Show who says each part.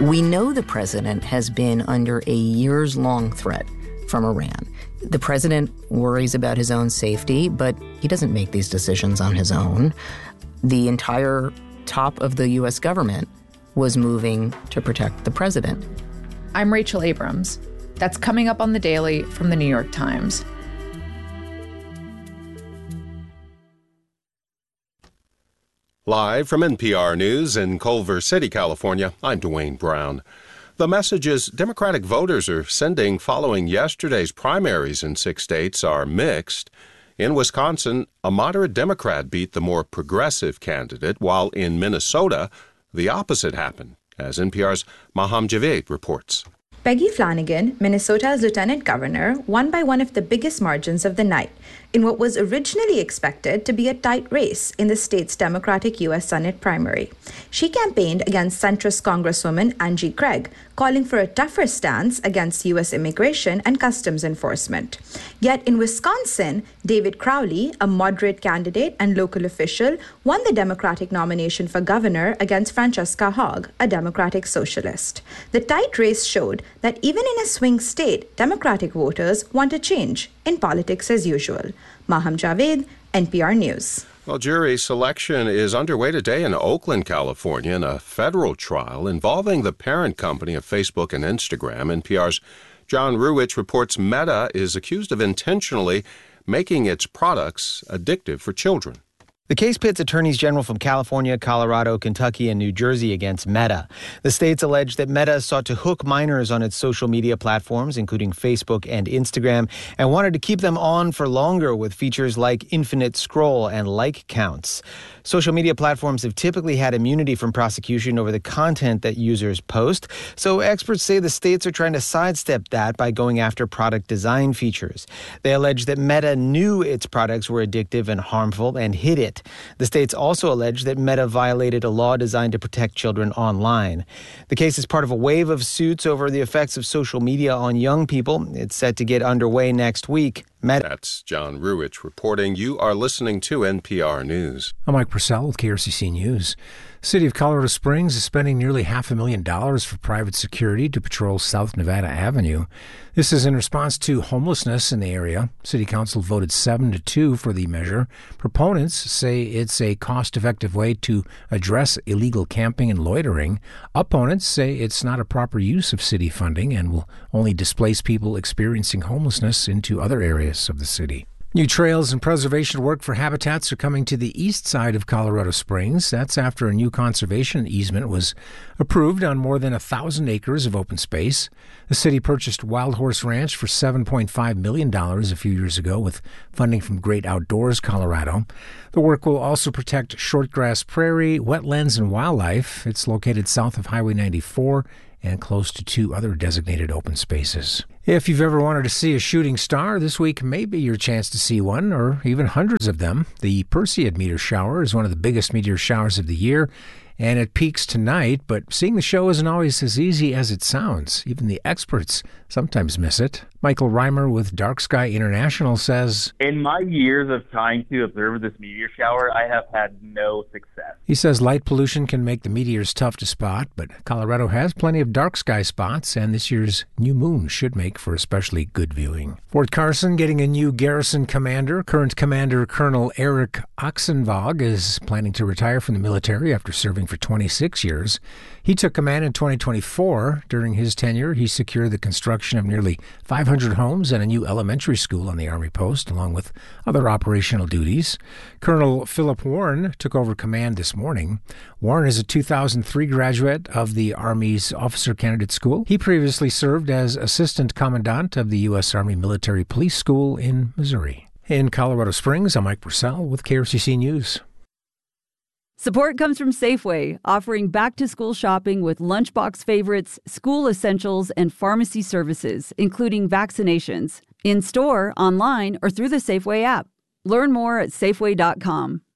Speaker 1: We know the president has been under a years-long threat from Iran. The president worries about his own safety, but he doesn't make these decisions on his own. The entire top of the U.S. government was moving to protect the president.
Speaker 2: I'm Rachel Abrams. That's coming up on The Daily from The New York Times.
Speaker 3: Live from NPR News in Culver City, California, I'm Dwayne Brown. The messages Democratic voters are sending following yesterday's primaries in 6 states are mixed. In Wisconsin, a moderate Democrat beat the more progressive candidate, while in Minnesota, the opposite happened, as NPR's Maham Javed reports.
Speaker 4: Peggy Flanagan, Minnesota's lieutenant governor, won by one of the biggest margins of the night in what was originally expected to be a tight race in the state's Democratic U.S. Senate primary. She campaigned against centrist Congresswoman Angie Craig, calling for a tougher stance against U.S. immigration and customs enforcement. Yet in Wisconsin, David Crowley, a moderate candidate and local official, won the Democratic nomination for governor against Francesca Hogg, a Democratic socialist. The tight race showed that even in a swing state, Democratic voters want a change in politics as usual. Maham Javed, NPR News.
Speaker 3: Well, jury selection is underway today in Oakland, California, in a federal trial involving the parent company of Facebook and Instagram. NPR's John Ruwitch reports Meta is accused of intentionally making its products addictive for children.
Speaker 5: The case pits attorneys general from California, Colorado, Kentucky, and New Jersey against Meta. The states allege that Meta sought to hook minors on its social media platforms, including Facebook and Instagram, and wanted to keep them on for longer with features like infinite scroll and like counts. Social media platforms have typically had immunity from prosecution over the content that users post, so experts say the states are trying to sidestep that by going after product design features. They allege that Meta knew its products were addictive and harmful and hid it. The states also allege that Meta violated a law designed to protect children online. The case is part of a wave of suits over the effects of social media on young people. It's set to get underway next week.
Speaker 3: That's John Ruwitch reporting. You are listening to NPR News.
Speaker 6: I'm Mike Purcell with KRCC News. The city of Colorado Springs is spending nearly $500,000 for private security to patrol South Nevada Avenue. This is in response to homelessness in the area. City Council voted 7-2 for the measure. Proponents say it's a cost-effective way to address illegal camping and loitering. Opponents say it's not a proper use of city funding and will only displace people experiencing homelessness into other areas of the city. New trails and preservation work for habitats are coming to the east side of Colorado Springs. That's after a new conservation easement was approved on more than 1,000 acres of open space. The city purchased Wild Horse Ranch for $7.5 million a few years ago with funding from Great Outdoors Colorado. The work will also protect shortgrass prairie, wetlands, and wildlife. It's located south of Highway 94 and close to 2 other designated open spaces. If you've ever wanted to see a shooting star, this week may be your chance to see one, or even hundreds of them. The Perseid meteor shower is one of the biggest meteor showers of the year, and it peaks tonight, but seeing the show isn't always as easy as it sounds. Even the experts sometimes miss it. Michael Reimer with Dark Sky International says,
Speaker 7: in my years of trying to observe this meteor shower, I have had no success.
Speaker 6: He says light pollution can make the meteors tough to spot, but Colorado has plenty of dark sky spots, and this year's new moon should make for especially good viewing. Fort Carson getting a new garrison commander. Current Commander Colonel Eric Oxenvog is planning to retire from the military after serving for 26 years. He took command in 2024. During his tenure, he secured the construction of nearly 500 homes and a new elementary school on the Army post, along with other operational duties. Colonel Philip Warren took over command this morning. Warren is a 2003 graduate of the Army's Officer Candidate School. He previously served as Assistant Commandant of the U.S. Army Military Police School in Missouri. In Colorado Springs, I'm Mike Purcell with KRCC News.
Speaker 8: Support comes from Safeway, offering back-to-school shopping with lunchbox favorites, school essentials, and pharmacy services, including vaccinations, in-store, online, or through the Safeway app. Learn more at Safeway.com.